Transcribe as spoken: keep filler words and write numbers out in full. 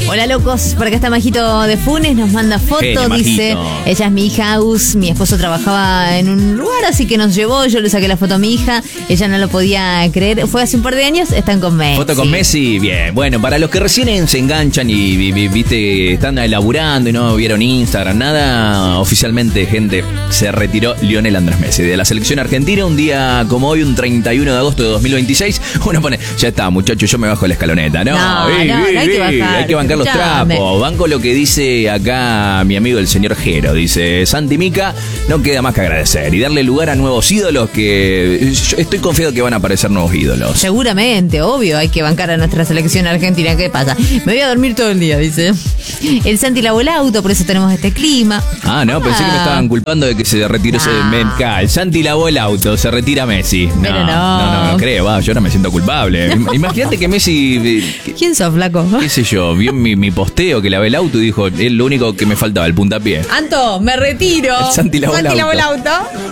Hola locos, por acá está Majito de Funes, nos manda foto, Genio, dice, Majito. ella es mi hija Aus, mi esposo trabajaba en un lugar, así que nos llevó, yo le saqué la foto a mi hija, ella no lo podía creer, fue hace un par de años, están con Messi. Foto con Messi, bien. Bueno, para los que recién se enganchan y, y- y, viste, están elaborando y no vieron Instagram, nada, oficialmente, gente, se retiró Lionel Andrés Messi de la selección argentina. Un día como hoy, un treinta y uno de agosto de dos mil veintiséis, uno pone, ya está, muchachos, yo me bajo la escaloneta. No, No, ey, no, no ey, hay que ey, bajar, hay que bancar los escuchame. trapos. Banco lo que dice acá mi amigo el señor Jero. Dice, Santi Mica, no queda más que agradecer y darle lugar a nuevos ídolos que yo estoy confiado que van a aparecer nuevos ídolos. Seguramente, obvio, hay que bancar a nuestra selección argentina. ¿Qué pasa? Me voy a dormir todo el día, dice. El Santi lavó el auto, por eso tenemos este clima. Ah, no, pensé que me estaban culpando de que se retiró ese No. Metcalf. El Santi lavó el auto, se retira Messi. No, Pero no. no, no, no creo, va, yo ahora me siento culpable. Im- Imagínate que Messi, eh, ¿Quién sos, flaco? qué sé yo, vio mi, mi posteo que lavé el auto y dijo, es lo único que me faltaba, el puntapié. Anto, me retiro. El Santi lavó el lavó el auto. auto.